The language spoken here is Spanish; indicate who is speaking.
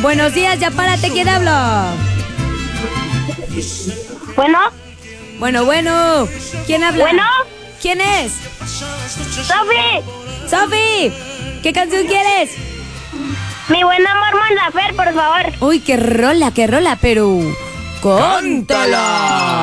Speaker 1: Buenos días, ya párate, ¿quién habla?
Speaker 2: Bueno,
Speaker 1: Bueno, ¿quién habla?
Speaker 2: bueno,
Speaker 1: ¿Quién es?
Speaker 2: Sofi,
Speaker 1: ¡Sofi! ¿Qué canción quieres?
Speaker 2: mi buen amor Mon Laferte, por favor.
Speaker 1: Uy, qué rola, pero... ¡Cántala!